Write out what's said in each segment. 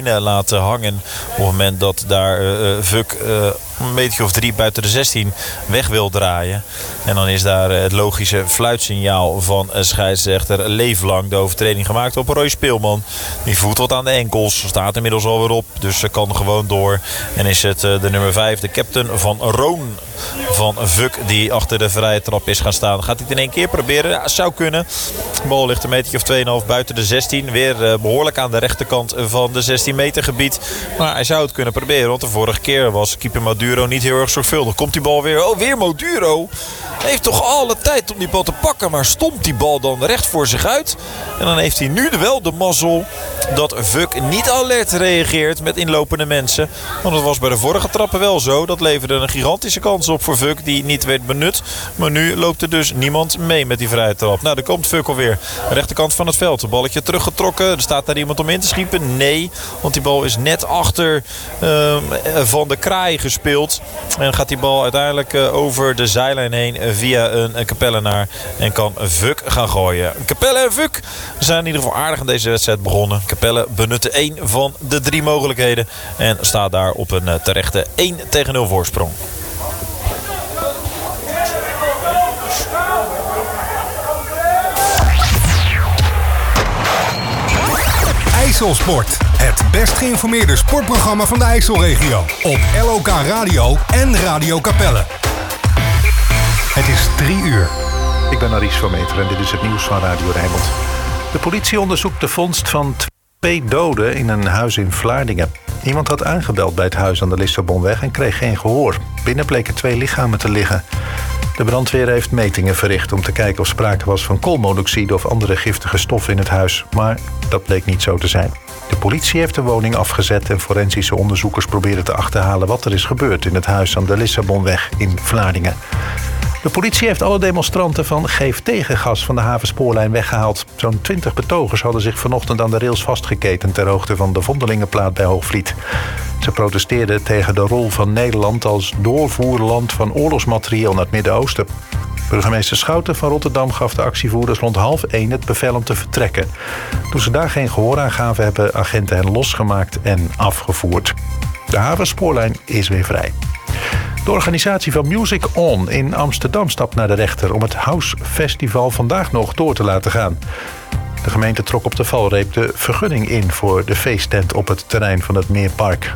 binnen laten hangen. Op het moment dat daar Vuk een meter of 3 buiten de 16 weg wil draaien. En dan is daar het logische fluitsignaal van scheidsrechter Leeflang. De overtreding gemaakt op Roy Speelman. Die voet wat aan de enkels. Staat inmiddels alweer op. Dus ze kan gewoon door. En is het de nummer 5, de captain van Roon van Vuk, die achter de vrije trap is gaan staan. Gaat hij het in één keer proberen? Ja, zou kunnen. De bal ligt een metertje of 2,5 buiten de 16. Weer behoorlijk aan de rechterkant van de 16 meter gebied. Maar hij zou het kunnen proberen. Want de vorige keer was keeper Maduro niet heel erg zorgvuldig. Komt die bal weer. Oh, weer Maduro. Heeft toch alle tijd om die bal te pakken. Maar stompt die bal dan recht voor zich uit. En dan heeft hij nu wel de mazzel dat Vuk niet alert reageert met inlopende mensen. Want dat was bij de vorige trappen wel zo. Dat leverde een gigantische kans op voor Vuk die niet werd benut. Maar nu loopt er dus niemand mee met die vrije trap. Nou, daar komt Vuk alweer. Rechterkant van het veld. Een balletje teruggetrokken. Er staat daar iemand om in te schiepen. Nee, want die bal is net achter Van de Kraai gespeeld. En gaat die bal uiteindelijk over de zijlijn heen via een Capellenaar. En kan Vuk gaan gooien. Capelle en Vuk zijn in ieder geval aardig aan deze wedstrijd begonnen. Capelle benutte 1 van de 3 mogelijkheden. En staat daar op een terechte 1-0 voorsprong. IJsselsport. Het best geïnformeerde sportprogramma van de IJsselregio. Op LOK Radio en Radio Capelle. Het is 3 uur. Ik ben Aries van Meter en dit is het nieuws van Radio Rijnmond. De politie onderzoekt de vondst van 2 doden in een huis in Vlaardingen. Iemand had aangebeld bij het huis aan de Lissabonweg en kreeg geen gehoor. Binnen bleken 2 lichamen te liggen. De brandweer heeft metingen verricht om te kijken of sprake was van koolmonoxide of andere giftige stoffen in het huis. Maar dat bleek niet zo te zijn. De politie heeft de woning afgezet en forensische onderzoekers proberen te achterhalen wat er is gebeurd in het huis aan de Lissabonweg in Vlaardingen. De politie heeft alle demonstranten van Geef Tegengas van de havenspoorlijn weggehaald. Zo'n 20 betogers hadden zich vanochtend aan de rails vastgeketend ter hoogte van de Vondelingenplaat bij Hoogvliet. Ze protesteerden tegen de rol van Nederland als doorvoerland van oorlogsmateriaal naar het Midden-Oosten. Burgemeester Schouten van Rotterdam gaf de actievoerders rond 12:30 het bevel om te vertrekken. Toen ze daar geen gehoor aan gaven, hebben agenten hen losgemaakt en afgevoerd. De havenspoorlijn is weer vrij. De organisatie van Music On in Amsterdam stapt naar de rechter om het House Festival vandaag nog door te laten gaan. De gemeente trok op de valreep de vergunning in voor de feesttent op het terrein van het Meerpark.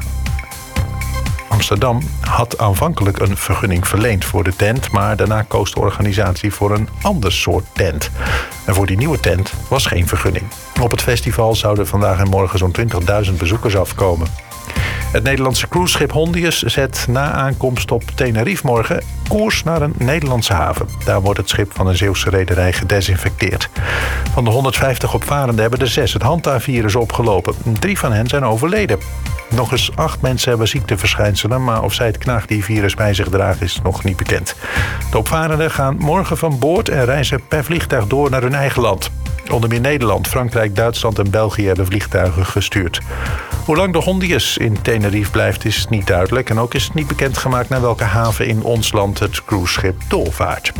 Amsterdam had aanvankelijk een vergunning verleend voor de tent, maar daarna koos de organisatie voor een ander soort tent. En voor die nieuwe tent was geen vergunning. Op het festival zouden vandaag en morgen zo'n 20.000 bezoekers afkomen. Het Nederlandse cruiseschip Hondius zet na aankomst op Tenerife morgen koers naar een Nederlandse haven. Daar wordt het schip van een Zeeuwse rederij gedesinfecteerd. Van de 150 opvarenden hebben er 6 het handhaafvirus opgelopen. 3 van hen zijn overleden. Nog eens 8 mensen hebben ziekteverschijnselen, maar of zij het knaagdiervirus bij zich dragen is nog niet bekend. De opvarenden gaan morgen van boord en reizen per vliegtuig door naar hun eigen land. Onder meer Nederland, Frankrijk, Duitsland en België hebben vliegtuigen gestuurd. Hoe lang de Hondius in Tenerife blijft is niet duidelijk. En ook is het niet bekendgemaakt naar welke haven in ons land het cruiseschip doorvaart.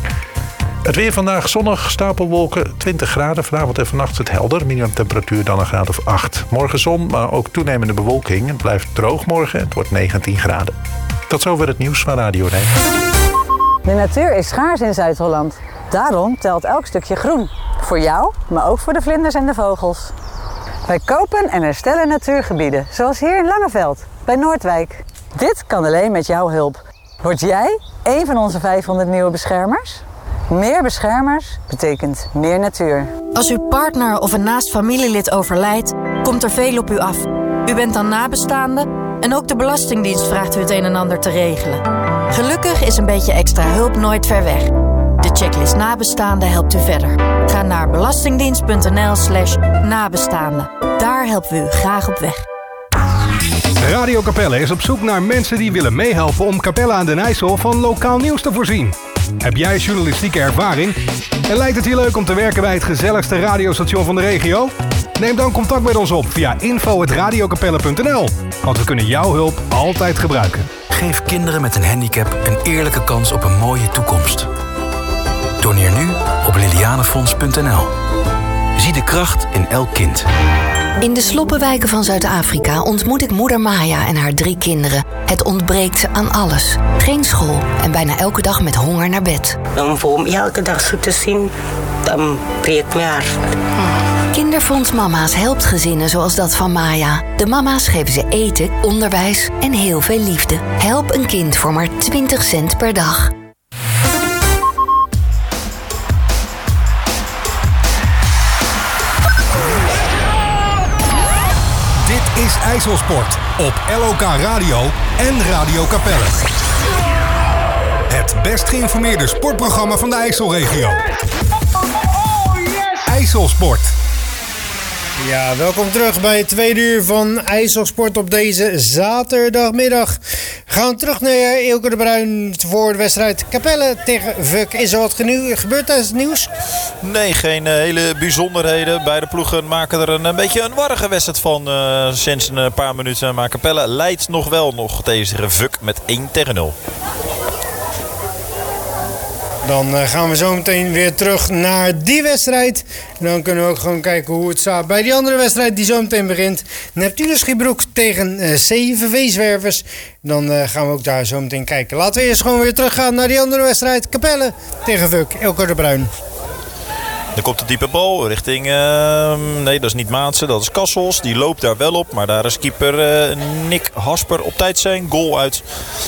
Het weer vandaag zonnig, stapelwolken, 20 graden. Vanavond en vannacht het helder, minimumtemperatuur dan een graad of 8. Morgen zon, maar ook toenemende bewolking. Het blijft droog morgen, het wordt 19 graden. Tot zover het nieuws van Radio Rijnmond. De natuur is schaars in Zuid-Holland. Daarom telt elk stukje groen. Voor jou, maar ook voor de vlinders en de vogels. Wij kopen en herstellen natuurgebieden, zoals hier in Langeveld, bij Noordwijk. Dit kan alleen met jouw hulp. Word jij een van onze 500 nieuwe beschermers? Meer beschermers betekent meer natuur. Als uw partner of een naast familielid overlijdt, komt er veel op u af. U bent dan nabestaande en ook de Belastingdienst vraagt u het een en ander te regelen. Gelukkig is een beetje extra hulp nooit ver weg. De checklist nabestaanden helpt u verder. Ga naar belastingdienst.nl/nabestaanden. Daar helpen we u graag op weg. Radio Capelle is op zoek naar mensen die willen meehelpen om Capelle aan den IJssel van lokaal nieuws te voorzien. Heb jij journalistieke ervaring? En lijkt het je leuk om te werken bij het gezelligste radiostation van de regio? Neem dan contact met ons op via info@radiocapelle.nl. Want we kunnen jouw hulp altijd gebruiken. Geef kinderen met een handicap een eerlijke kans op een mooie toekomst. Doneer nu op lilianefonds.nl. Zie de kracht in elk kind. In de sloppenwijken van Zuid-Afrika ontmoet ik moeder Maya en haar 3 kinderen. Het ontbreekt ze aan alles. Geen school en bijna elke dag met honger naar bed. Om elke dag zo te zien, dan breekt mijn hart. Kinderfonds Mama's helpt gezinnen zoals dat van Maya. De mama's geven ze eten, onderwijs en heel veel liefde. Help een kind voor maar 20 cent per dag. Dit is IJsselsport op LOK Radio en Radio Capelle. Het best geïnformeerde sportprogramma van de IJsselregio. IJsselsport. Ja, welkom terug bij het tweede uur van IJsselsport op deze zaterdagmiddag. Gaan we terug naar Eelke de Bruin voor de wedstrijd Capelle tegen Vuk. Is er wat gebeurd tijdens het nieuws? Nee, geen hele bijzonderheden. Beide ploegen maken er een beetje een warrige wedstrijd van sinds een paar minuten. Maar Capelle leidt nog tegen Vuk met 1-0. Dan gaan we zo meteen weer terug naar die wedstrijd. Dan kunnen we ook gewoon kijken hoe het staat bij die andere wedstrijd die zo meteen begint. Neptunus Schiebroek tegen CVV Zwervers. Dan gaan we ook daar zo meteen kijken. Laten we eerst gewoon weer teruggaan naar die andere wedstrijd. Capelle tegen Vuk. Eelke de Bruin. Er komt een diepe bal richting... nee, dat is niet Maatsen, dat is Kassels. Die loopt daar wel op, maar daar is keeper Nick Hasper op tijd zijn goal uit.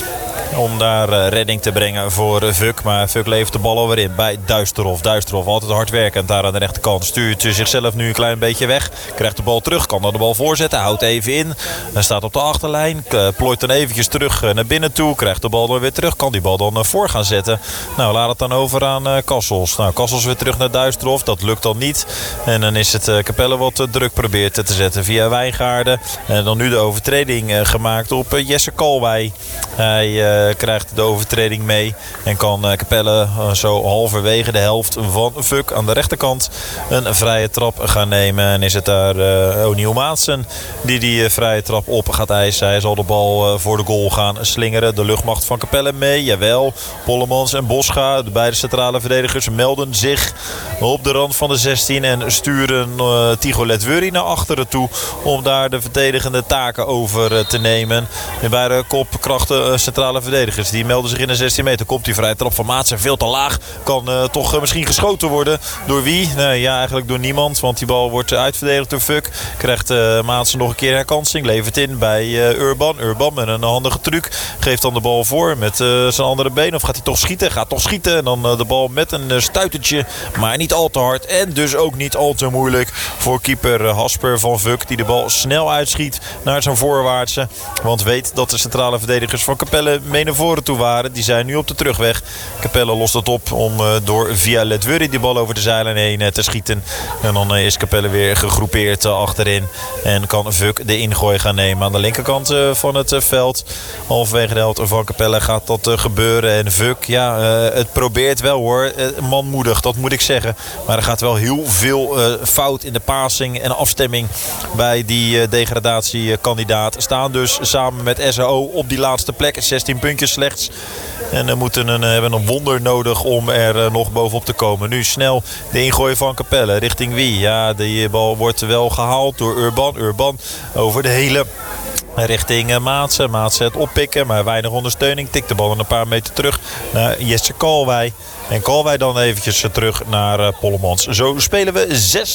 Om daar redding te brengen voor Vuk. Maar Vuk levert de bal alweer in bij Duisterhof. Duisterhof altijd hard werkend daar aan de rechterkant. Stuurt zichzelf nu een klein beetje weg. Krijgt de bal terug. Kan dan de bal voorzetten. Houdt even in. Hij staat op de achterlijn. Plooit dan eventjes terug naar binnen toe. Krijgt de bal dan weer terug. Kan die bal dan voor gaan zetten. Nou, laat het dan over aan Kassels. Nou, Kassels weer terug naar Duisterhof. Dat lukt dan niet. En dan is het Capelle wat druk probeert te zetten via Wijngaarden. En dan nu de overtreding gemaakt op Jesse Kalwij. Hij krijgt de overtreding mee. En kan Capelle zo halverwege de helft van Vuk aan de rechterkant een vrije trap gaan nemen. En is het daar O'Neil Maatsen die vrije trap op gaat eisen. Hij zal de bal voor de goal gaan slingeren. De luchtmacht van Capelle mee. Jawel. Pollemans en Boscha, de beide centrale verdedigers, melden zich op de rand van de 16. En sturen Tigo Letwuri naar achteren toe. Om daar de verdedigende taken over te nemen. De beide kopkrachten centrale verdedigers. Die melden zich in de 16 meter. Komt die vrije trap van Maatsen veel te laag. Kan toch misschien geschoten worden. Door wie? Nee, ja, eigenlijk door niemand. Want die bal wordt uitverdedigd door Vuk. Krijgt Maatsen nog een keer herkansing. Levert in bij Urban. Urban met een handige truc. Geeft dan de bal voor met zijn andere been. Of gaat hij toch schieten? Gaat toch schieten. En dan de bal met een stuitertje. Maar niet al te hard. En dus ook niet al te moeilijk voor keeper Hasper van Vuk. Die de bal snel uitschiet naar zijn voorwaartse. Want weet dat de centrale verdedigers van Capelle mee naar voren toe waren. Die zijn nu op de terugweg. Capelle lost het op om door via Letwuri die bal over de zijlijn heen te schieten. En dan is Capelle weer gegroepeerd achterin. En kan Vuk de ingooi gaan nemen aan de linkerkant van het veld. Halverwege de helft van Capelle gaat dat gebeuren. En Vuk, ja, het probeert wel hoor. Manmoedig, dat moet ik zeggen. Maar er gaat wel heel veel fout in de passing en afstemming bij die degradatiekandidaat. Staan dus samen met SAO op die laatste plek. 16 puntjes slechts. En hebben een wonder nodig om er nog bovenop te komen. Nu snel de ingooi van Capelle. Richting wie? Ja, die bal wordt wel gehaald door Urban. Urban over de hele richting Maatsen. Maatsen het oppikken, maar weinig ondersteuning. Tikt de bal een paar meter terug naar Jesse Kalwij. En Kalwij dan eventjes terug naar Pollemans. Zo spelen we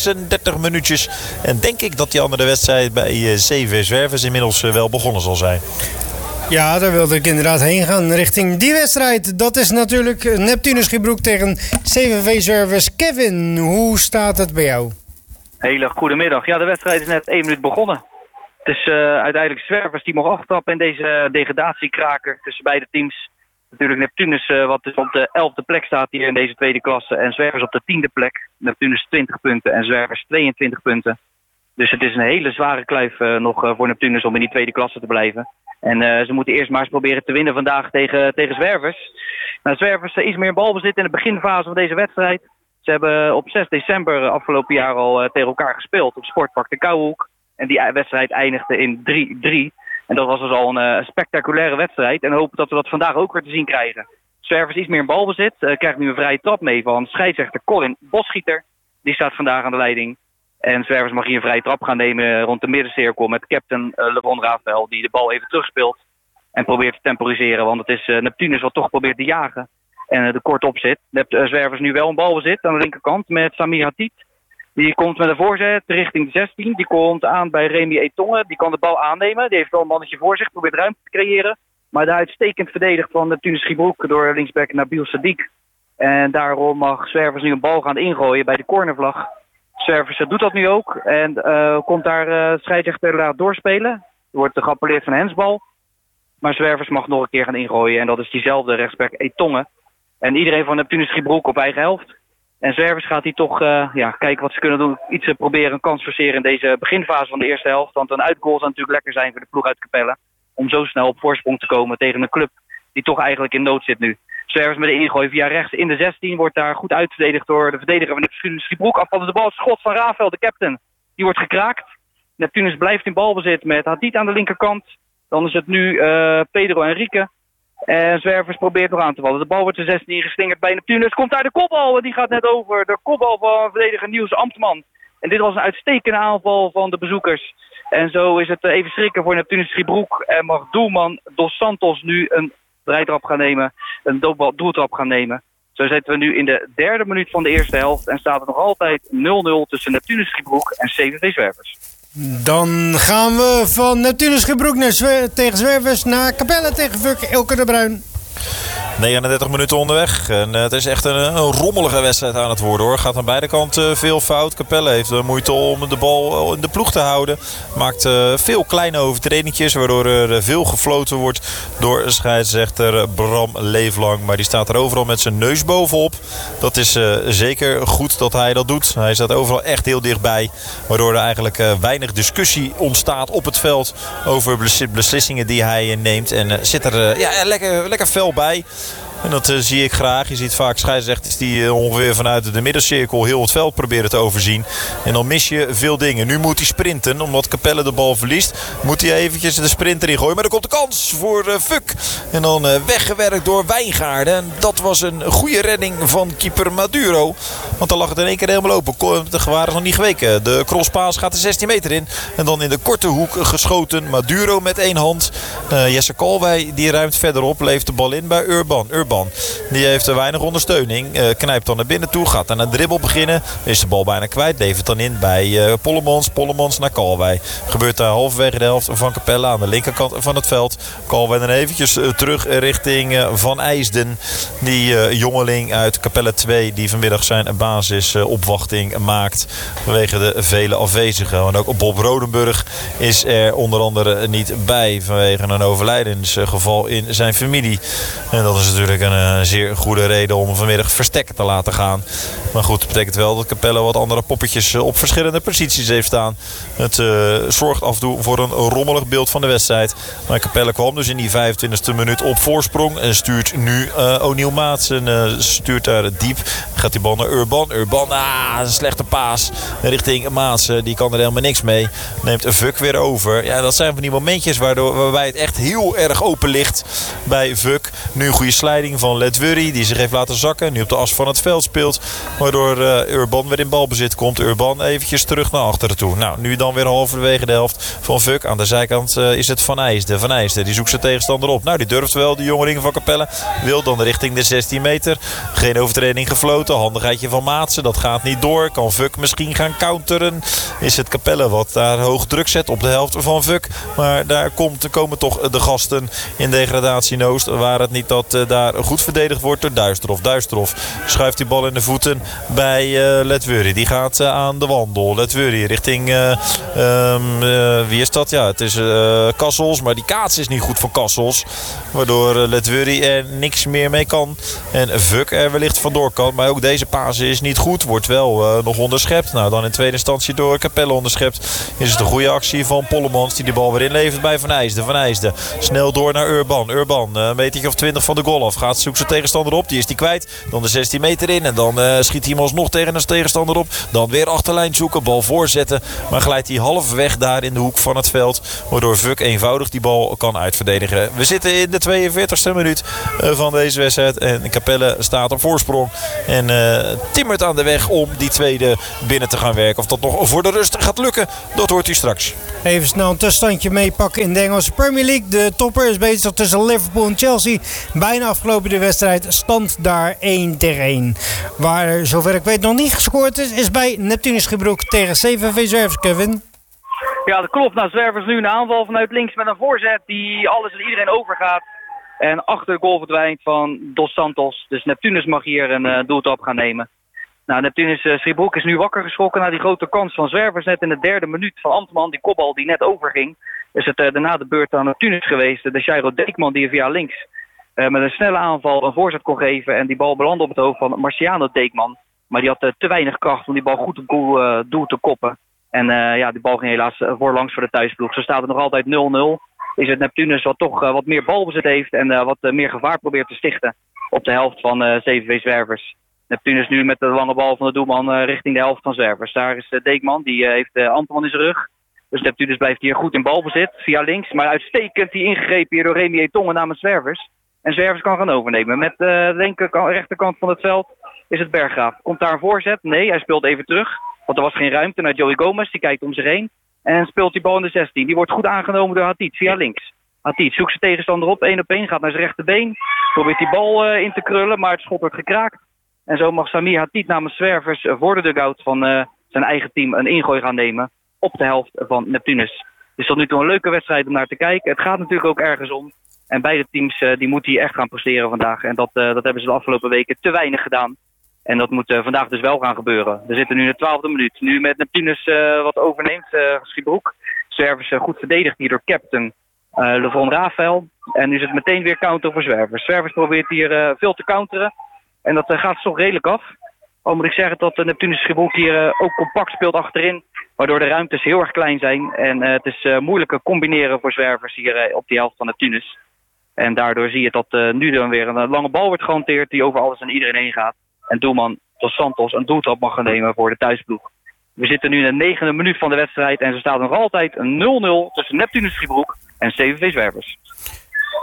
36 minuutjes. En denk ik dat die andere wedstrijd bij CV Zwervers inmiddels wel begonnen zal zijn. Ja, daar wilde ik inderdaad heen gaan richting die wedstrijd. Dat is natuurlijk Neptunus Schiebroek tegen CVV Zwervers. Kevin, hoe staat het bij jou? Hele goedemiddag. Ja, de wedstrijd is net 1 minuut begonnen. Het is uiteindelijk Zwervers die mocht aftrappen in deze degradatiekraker tussen beide teams. Natuurlijk Neptunus wat dus op de 11e plek staat hier in deze tweede klasse. En Zwervers op de 10e plek. Neptunus 20 punten en Zwervers 22 punten. Dus het is een hele zware kluif nog voor Neptunus om in die tweede klasse te blijven. En ze moeten eerst maar eens proberen te winnen vandaag tegen Zwervers. Nou, Zwervers iets meer balbezit in de beginfase van deze wedstrijd. Ze hebben op 6 december afgelopen jaar al tegen elkaar gespeeld op Sportpark de Kouwhoek. En die wedstrijd eindigde in 3-3. En dat was dus al een spectaculaire wedstrijd. En hopen dat we dat vandaag ook weer te zien krijgen. Zwervers iets meer in balbezit. Krijgt nu een vrije trap mee van scheidsrechter Colin Bosschieter. Die staat vandaag aan de leiding. En Zwervers mag hier een vrije trap gaan nemen rond de middencirkel met captain Levon Rafael, die de bal even terugspeelt en probeert te temporiseren. Want het is Neptunus wat toch probeert te jagen en er kort op zit. Zwervers nu wel een balbezit aan de linkerkant met Samir Hatit. Die komt met een voorzet richting de 16. Die komt aan bij Remy Etonge. Die kan de bal aannemen. Die heeft wel een mannetje voor zich, probeert ruimte te creëren. Maar daar uitstekend verdedigd van Neptunus Schiebroek door linksback Nabil Sadiq. En daarom mag Zwervers nu een bal gaan ingooien bij de cornervlag. Zwervers doet dat nu ook. En komt daar scheidsrechter laat doorspelen. Er wordt geappelleerd van een hensbal. Maar Zwervers mag nog een keer gaan ingooien. En dat is diezelfde rechtsback Etonge. En iedereen van Neptunus Schiebroek op eigen helft. En Zwervers gaat hier toch kijken wat ze kunnen doen. Iets proberen, een kans forceren in deze beginfase van de eerste helft. Want een uitgoal zou natuurlijk lekker zijn voor de ploeg uit Capelle. Om zo snel op voorsprong te komen tegen een club die toch eigenlijk in nood zit nu. Zwervers met de ingooi via rechts in de 16. Wordt daar goed uitverdedigd door de verdediger van Neptunus Schiebroek. Afvallende bal, het schot van Rafael, de captain. Die wordt gekraakt. Neptunus blijft in balbezit met Hatit aan de linkerkant. Dan is het nu Pedro Henrique. En Zwervers probeert nog aan te vallen. De bal wordt de 16 geslingerd bij Neptunus. Komt daar de kopbal en die gaat net over. De kopbal van verdediger Niels Ambtman. En dit was een uitstekende aanval van de bezoekers. En zo is het even schrikken voor Neptunus Schiebroek. En mag doelman Dos Santos nu een vrijtrap gaan nemen. Een doeltrap gaan nemen. Zo zitten we nu in de derde minuut van de eerste helft. En staat het nog altijd 0-0 tussen Neptunus Schiebroek en CVV Zwervers. Dan gaan we van Neptunus Schiebroek tegen Zwervers naar Capelle tegen Vuk Ilke de Bruin. 39 minuten onderweg. En het is echt een rommelige wedstrijd aan het worden, hoor. Gaat aan beide kanten veel fout. Capelle heeft moeite om de bal in de ploeg te houden. Maakt veel kleine overtredingjes, waardoor er veel gefloten wordt door scheidsrechter Bram Leeflang. Maar die staat er overal met zijn neus bovenop. Dat is zeker goed dat hij dat doet. Hij staat overal echt heel dichtbij. Waardoor er eigenlijk weinig discussie ontstaat op het veld over beslissingen die hij neemt. En zit er lekker fel bij. En dat zie ik graag. Je ziet vaak scheidsrechters die ongeveer vanuit de middencirkel heel het veld proberen te overzien. En dan mis je veel dingen. Nu moet hij sprinten, omdat Capelle de bal verliest. Moet hij eventjes de sprint erin gooien. Maar er komt de kans voor Vuk. En dan weggewerkt door Wijngaarden. En dat was een goede redding van keeper Maduro. Want dan lag het in één keer helemaal open. De gewaar is nog niet geweken. De crosspaas gaat de 16 meter in. En dan in de korte hoek geschoten. Maduro met één hand. Jesse Kalwij die ruimt verderop. Leeft de bal in bij Urban. Die heeft weinig ondersteuning. Knijpt dan naar binnen toe. Gaat dan een dribbel beginnen. Is de bal bijna kwijt. Levert dan in bij Pollemans. Pollemans naar Kalwij. Gebeurt daar halverwege de helft van Capelle aan de linkerkant van het veld. Kalwij dan eventjes terug richting Van IJsden. Die jongeling uit Capelle 2 die vanmiddag zijn basisopwachting maakt. Vanwege de vele afwezigen. En ook Bob Rodenburg is er onder andere niet bij. Vanwege een overlijdensgeval in zijn familie. En dat is natuurlijk een zeer goede reden om vanmiddag verstekken te laten gaan. Maar goed, dat betekent wel dat Capelle wat andere poppetjes op verschillende posities heeft staan. Het zorgt af en toe voor een rommelig beeld van de wedstrijd. Maar Capelle kwam dus in die 25e minuut op voorsprong. En stuurt nu O'Neil Maatsen. Stuurt daar diep. Gaat die bal naar Urban. Urban, een slechte paas richting Maatsen. Die kan er helemaal niks mee. Neemt Vuk weer over. Ja, dat zijn van die momentjes waarbij het echt heel erg open ligt bij Vuk. Nu een goede sliding van Ledwurry die zich heeft laten zakken. Nu op de as van het veld speelt. Waardoor Urban weer in balbezit komt. Urban eventjes terug naar achteren toe. Nou, nu dan weer halverwege de helft van Vuk. Aan de zijkant is het Van IJsden. Van IJsden die zoekt zijn tegenstander op. Nou, die durft wel, de jongeling van Capelle. Wil dan richting de 16 meter. Geen overtreding gefloten. Handigheidje van Maatsen. Dat gaat niet door. Kan Vuk misschien gaan counteren. Is het Capelle wat daar hoog druk zet op de helft van Vuk. Maar daar komen toch de gasten in degradatie Noost. Waar het niet dat daar goed verdedigd wordt door Duisterhof. Duisterhof schuift die bal in de voeten bij Ledwurry. Die gaat aan de wandel. Ledwurry richting wie is dat? Ja, het is Kassels. Maar die kaats is niet goed voor Kassels. Waardoor Ledwurry er niks meer mee kan. En Vuk er wellicht vandoor kan. Maar ook deze paas is niet goed. Wordt wel nog onderschept. Nou, dan in tweede instantie door Capelle onderschept. Is het een goede actie van Pollemans die de bal weer inlevert bij Van IJsden. Van IJsden Liefde. Snel door naar Urban. Urban, een metertje of 20 van de goal af. Gaat zoekt zijn tegenstander op. Die is die kwijt. Dan de 16 meter in. En dan schiet hij hem alsnog tegen een tegenstander op. Dan weer achterlijn zoeken. Bal voorzetten. Maar glijdt hij halverwege daar in de hoek van het veld. Waardoor Vuk eenvoudig die bal kan uitverdedigen. We zitten in de 42e minuut van deze wedstrijd. En Capelle staat op voorsprong. En timmert aan de weg om die tweede binnen te gaan werken. Of dat nog voor de rust gaat lukken, dat hoort u straks. Even snel een tussenstandje meepakken in de Engelse Premier League. De topper is bezig tussen Liverpool en Chelsea. Bijna afgelopen de wedstrijd. Stand daar 1-1. Waar, zover ik weet, nog niet gescoord is bij Neptunus Schiebroek tegen CVV Zwervers, Kevin. Ja, dat klopt. Nou, Zwervers nu een aanval vanuit links met een voorzet die alles en iedereen overgaat. En achter de goal verdwijnt van Dos Santos. Dus Neptunus mag hier een doeltrap gaan nemen. Nou, Neptunus Schiebroek is nu wakker geschrokken na die grote kans van Zwervers. Net in de 3e minuut van Ambtman, die kopbal die net overging. Is het daarna de beurt aan Neptunus geweest. De Jairo Deekman die via links met een snelle aanval een voorzet kon geven. En die bal belandde op het hoofd van Marciano Deekman. Maar die had te weinig kracht om die bal goed op doel te koppen. En die bal ging helaas voorlangs voor de thuisploeg. Zo staat het nog altijd 0-0. Is het Neptunus wat toch wat meer balbezit heeft en wat meer gevaar probeert te stichten op de helft van CVV Zwervers. Neptunus nu met de lange bal van de doelman richting de helft van Zwervers. Daar is Deekman, die heeft Ambtman in zijn rug. Dus Neptunus blijft hier goed in balbezit via links. Maar uitstekend die ingegrepen hier door Remy Etongen namens Zwervers. En Zwervers kan gaan overnemen. Met de rechterkant van het veld is het Berggraaf. Komt daar een voorzet? Nee, hij speelt even terug. Want er was geen ruimte naar Joey Gomez. Die kijkt om zich heen. En speelt die bal in de 16. Die wordt goed aangenomen door Hatit via links. Hatit zoekt zijn tegenstander op. 1 op 1. Gaat naar zijn rechterbeen. Probeert die bal in te krullen. Maar het schot wordt gekraakt. En zo mag Samir Hatit namens Zwervers voor de dugout van zijn eigen team een ingooi gaan nemen. Op de helft van Neptunus. Dus tot nu toe een leuke wedstrijd om naar te kijken. Het gaat natuurlijk ook ergens om. En beide teams die moeten hier echt gaan presteren vandaag. En dat hebben ze de afgelopen weken te weinig gedaan. En dat moet vandaag dus wel gaan gebeuren. We zitten nu in de 12e minuut. Nu met Neptunus wat overneemt, Schiebroek. Zwervers goed verdedigd hier door captain Levon Rafael. En nu is het meteen weer counter voor Zwervers. Zwervers probeert hier veel te counteren. En dat gaat toch redelijk af. Al moet ik zeggen dat Neptunus Schiebroek hier ook compact speelt achterin. Waardoor de ruimtes heel erg klein zijn. En het is moeilijker combineren voor Zwervers hier op die helft van Neptunus. En daardoor zie je dat nu dan weer een lange bal wordt gehanteerd die over alles en iedereen heen gaat. En doelman Dos Santos een doeltrap mag gaan nemen voor de thuisploeg. We zitten nu in de 9e minuut van de wedstrijd en er staat nog altijd een 0-0 tussen Neptunus Schiebroek en CVV Zwervers.